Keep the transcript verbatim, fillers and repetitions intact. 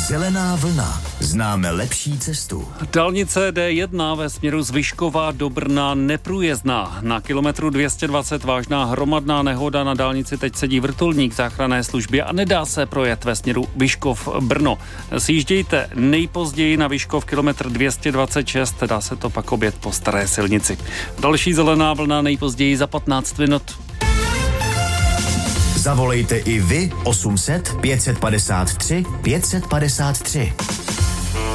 Zelená vlna. Známe lepší cestu. Dálnice D jedna ve směru z Vyškova do Brna neprůjezdná. Na kilometru dvě stě dvacet vážná hromadná nehoda, na dálnici teď sedí vrtulník záchranné služby a nedá se projet ve směru Vyškov-Brno. Sjíždějte nejpozději na Vyškov kilometr dvě stě dvacet šest, dá se to pak objet po staré silnici. Další zelená vlna nejpozději za patnáct minut. Zavolejte i vy osm set pět set padesát tři pět set padesát tři.